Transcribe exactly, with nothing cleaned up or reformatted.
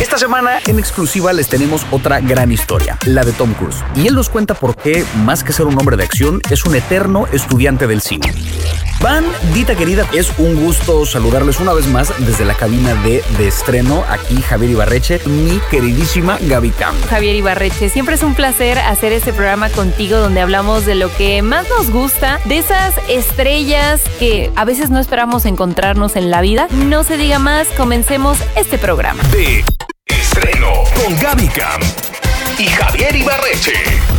Esta semana en exclusiva les tenemos otra gran historia, la de Tom Cruise. Y él nos cuenta por qué, más que ser un hombre de acción, es un eterno estudiante del cine. Bandita querida, es un gusto saludarles una vez más desde la cabina de, de estreno. Aquí Javier Ibarreche, mi queridísima Gaby Cam. Javier Ibarreche, siempre es un placer hacer este programa contigo donde hablamos de lo que más nos gusta, de esas estrellas que a veces no esperamos encontrarnos en la vida. No se diga más, comencemos este programa. De estreno con Gaby Cam y Javier Ibarreche.